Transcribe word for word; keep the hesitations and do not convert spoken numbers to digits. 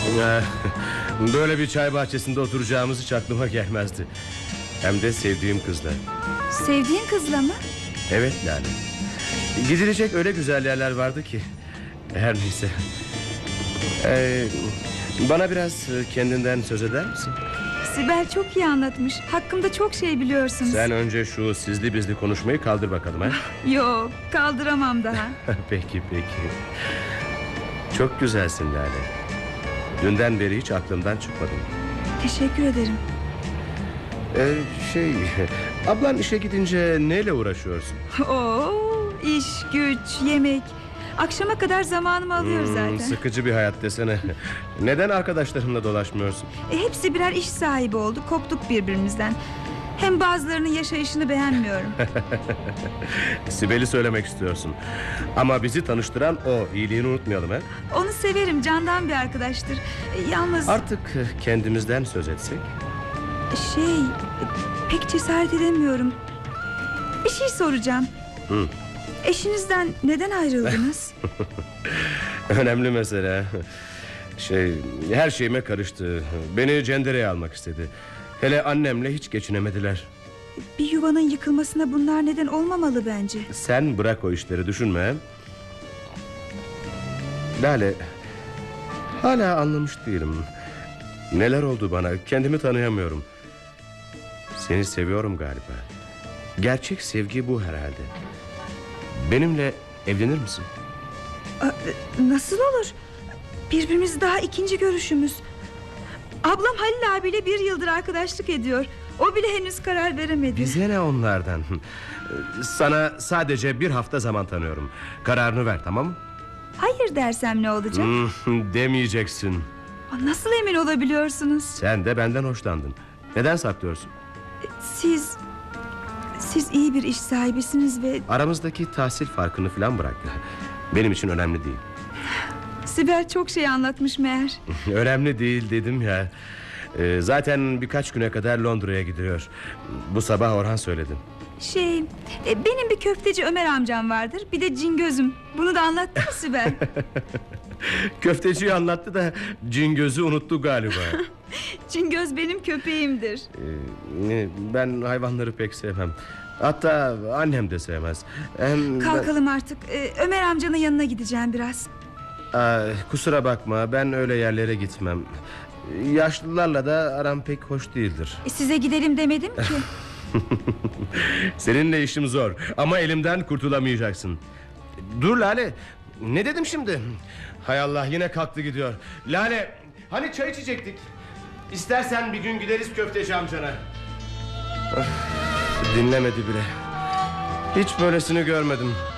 Böyle bir çay bahçesinde oturacağımız hiç aklıma gelmezdi. Hem de sevdiğim kızla. Sevdiğin kızla mı? Evet Lale. Gidilecek öyle güzel yerler vardı ki. Her neyse. Ee, Bana biraz kendinden söz eder misin? Sibel çok iyi anlatmış. Hakkımda çok şey biliyorsunuz. Sen önce şu sizli bizli konuşmayı kaldır bakalım ha? Yok, kaldıramam daha. Peki peki. Çok güzelsin Lale. Dünden beri hiç aklımdan çıkmadın. Teşekkür ederim. Ee, şey Ablan işe gidince neyle uğraşıyorsun? Oo, iş, güç, yemek. Akşama kadar zamanımı alıyor hmm, zaten. Sıkıcı bir hayat desene. Neden arkadaşlarınla dolaşmıyorsun? e, Hepsi birer iş sahibi oldu. Koptuk birbirimizden. Hem bazılarının yaşayışını beğenmiyorum. Sibel'i söylemek istiyorsun. Ama bizi tanıştıran o, iyiliğini unutmayalım he? Onu severim, candan bir arkadaştır. E, Yalnız Artık kendimizden söz etsek. şey e, pek cesaret edemiyorum. Bir şey soracağım. Hı. Eşinizden neden ayrıldınız? Önemli mesele. Şey, her şeyime karıştı. Beni cendereye almak istedi. Hele annemle hiç geçinemediler. Bir yuvanın yıkılmasına bunlar neden olmamalı bence. Sen bırak o işleri, düşünme. Lale, hala anlamış değilim. Neler oldu bana, kendimi tanıyamıyorum. Seni seviyorum galiba. Gerçek sevgi bu herhalde. Benimle evlenir misin? Nasıl olur? Birbirimiz daha ikinci görüşümüz. Ablam Halil abiyle bir yıldır arkadaşlık ediyor. O bile henüz karar veremedi. Bize ne onlardan? Sana sadece bir hafta zaman tanıyorum. Kararını ver, tamam mı? Hayır dersem ne olacak? Hmm, demeyeceksin. Nasıl emin olabiliyorsunuz? Sen de benden hoşlandın. Neden saklıyorsun? Siz Siz iyi bir iş sahibisiniz ve Aramızdaki tahsil farkını falan bırak. Benim için önemli değil. Sibel çok şey anlatmış meğer. Önemli değil dedim ya. Ee, Zaten birkaç güne kadar Londra'ya gidiyor. Bu sabah Orhan söyledi. Şey e, benim bir köfteci Ömer amcam vardır. Bir de Cingöz'üm. Bunu da anlattı mı Sibel? Köfteciyi anlattı da Cingöz'ü unuttu galiba. Cingöz benim köpeğimdir. Ee, Ben hayvanları pek sevmem. Hatta annem de sevmez. Hem Kalkalım artık. Ee, Ömer amcanın yanına gideceğim biraz. ben... Aa, kusura bakma, ben öyle yerlere gitmem. Yaşlılarla da aram pek hoş değildir. E, size gidelim demedim ki. Seninle işim zor ama elimden kurtulamayacaksın. Dur Lale, ne dedim şimdi? Hay Allah, yine kalktı gidiyor. Lale, hani çay içecektik? İstersen bir gün gideriz köfteci amcana. Öf, dinlemedi bile. Hiç böylesini görmedim.